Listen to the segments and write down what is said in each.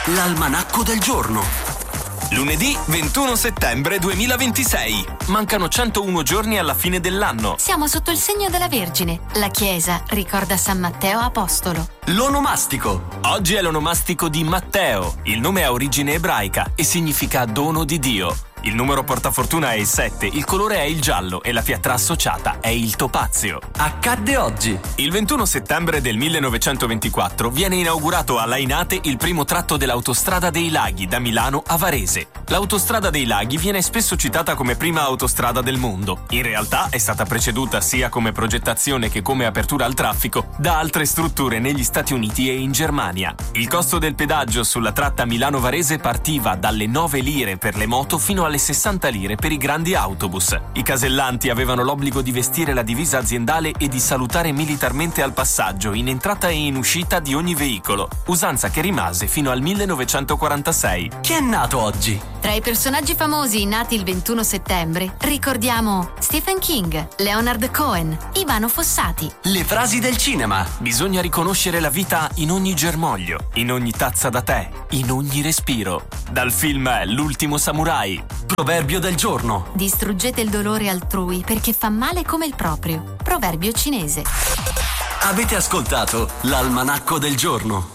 L'almanacco del giorno. Lunedì 21 settembre 2026. Mancano 101 giorni alla fine dell'anno. Siamo sotto il segno della Vergine. La Chiesa ricorda San Matteo Apostolo. L'onomastico. Oggi è l'onomastico di Matteo. Il nome ha origine ebraica e significa dono di Dio. Il numero portafortuna è il 7, il colore è il giallo e la pietra associata è il topazio. Accadde oggi. Il 21 settembre del 1924 viene inaugurato a Lainate il primo tratto dell'autostrada dei laghi da Milano a Varese. L'autostrada dei laghi viene spesso citata come prima autostrada del mondo. In realtà è stata preceduta sia come progettazione che come apertura al traffico da altre strutture negli Stati Uniti e in Germania. Il costo del pedaggio sulla tratta Milano-Varese partiva dalle 9 lire per le moto fino alle 60 lire per i grandi autobus. I casellanti avevano l'obbligo di vestire la divisa aziendale e di salutare militarmente al passaggio, in entrata e in uscita di ogni veicolo, usanza che rimase fino al 1946. Chi è nato oggi? Tra i personaggi famosi nati il 21 settembre ricordiamo Stephen King, Leonard Cohen, Ivano Fossati. Le frasi del cinema. Bisogna riconoscere la vita in ogni germoglio, in ogni tazza da tè, in ogni respiro. Dal film L'ultimo samurai. Proverbio del giorno. Distruggete il dolore altrui perché fa male come il proprio. Proverbio cinese. Avete ascoltato l'almanacco del giorno.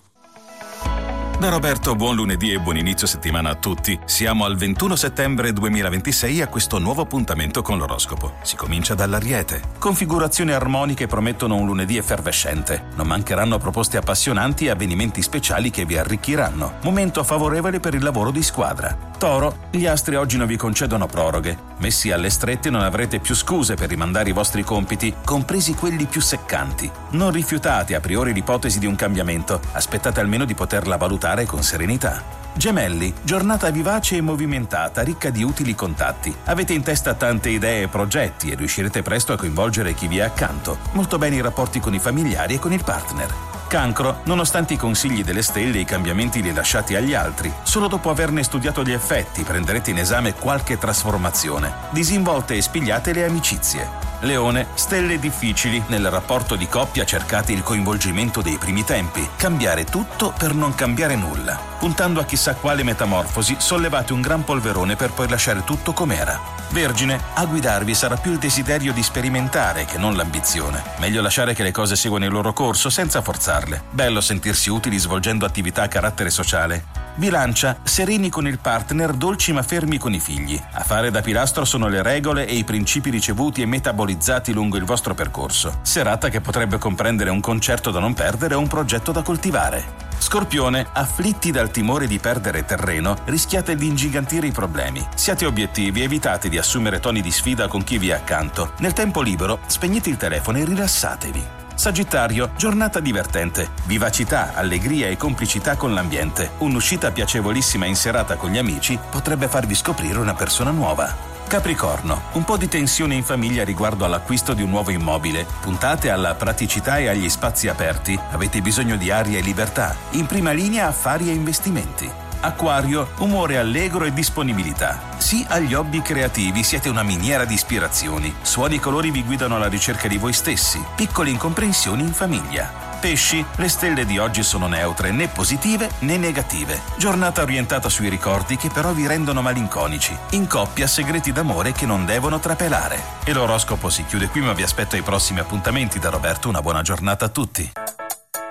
Da Roberto, buon lunedì e buon inizio settimana a tutti. Siamo al 21 settembre 2026 a questo nuovo appuntamento con l'oroscopo. Si comincia dall'Ariete. Configurazioni armoniche promettono un lunedì effervescente. Non mancheranno proposte appassionanti e avvenimenti speciali che vi arricchiranno. Momento favorevole per il lavoro di squadra. Toro, gli astri oggi non vi concedono proroghe. Messi alle strette non avrete più scuse per rimandare i vostri compiti, compresi quelli più seccanti. Non rifiutate a priori l'ipotesi di un cambiamento. Aspettate almeno di poterla valutare con serenità. Gemelli, giornata vivace e movimentata, ricca di utili contatti. Avete in testa tante idee e progetti e riuscirete presto a coinvolgere chi vi è accanto. Molto bene i rapporti con i familiari e con il partner. Cancro, nonostante i consigli delle stelle e i cambiamenti rilasciati agli altri, solo dopo averne studiato gli effetti prenderete in esame qualche trasformazione. Disinvolte e spigliate le amicizie. Leone, stelle difficili, nel rapporto di coppia cercate il coinvolgimento dei primi tempi, cambiare tutto per non cambiare nulla. Puntando a chissà quale metamorfosi, sollevate un gran polverone per poi lasciare tutto com'era. Vergine, a guidarvi sarà più il desiderio di sperimentare che non l'ambizione. Meglio lasciare che le cose seguano il loro corso senza forzarle. Bello sentirsi utili svolgendo attività a carattere sociale. Bilancia, sereni con il partner, dolci ma fermi con i figli. A fare da pilastro sono le regole e i principi ricevuti e metabolizzati lungo il vostro percorso. Serata che potrebbe comprendere un concerto da non perdere o un progetto da coltivare. Scorpione, afflitti dal timore di perdere terreno, rischiate di ingigantire i problemi. Siate obiettivi, evitate di assumere toni di sfida con chi vi è accanto. Nel tempo libero, spegnete il telefono e rilassatevi. Sagittario, giornata divertente, vivacità, allegria e complicità con l'ambiente. Un'uscita piacevolissima in serata con gli amici potrebbe farvi scoprire una persona nuova. Capricorno, un po' di tensione in famiglia riguardo all'acquisto di un nuovo immobile. Puntate alla praticità e agli spazi aperti. Avete bisogno di aria e libertà. In prima linea affari e investimenti. Acquario, umore allegro e disponibilità. Sì agli hobby creativi, siete una miniera di ispirazioni. Suoni e colori vi guidano alla ricerca di voi stessi. Piccole incomprensioni in famiglia. Pesci, le stelle di oggi sono neutre, né positive né negative. Giornata orientata sui ricordi che però vi rendono malinconici. In coppia segreti d'amore che non devono trapelare. E l'oroscopo si chiude qui, ma vi aspetto ai prossimi appuntamenti. Da Roberto una buona giornata a tutti.